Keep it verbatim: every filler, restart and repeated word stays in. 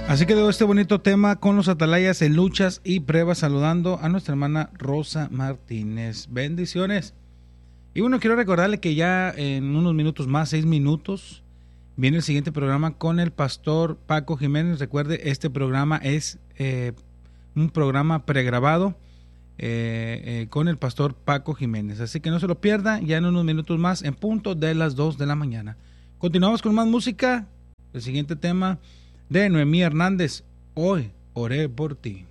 Así quedó este bonito tema con los atalayas en luchas y pruebas, saludando a nuestra hermana Rosa Martínez. Bendiciones. Y bueno, quiero recordarle que ya en unos minutos más, seis minutos, viene el siguiente programa con el pastor Paco Jiménez. Recuerde, este programa es eh, un programa pregrabado eh, eh, con el pastor Paco Jiménez. Así que no se lo pierda, ya en unos minutos más, en punto de las dos de la mañana. Continuamos con más música. El siguiente tema de Noemí Hernández, Hoy oré por ti.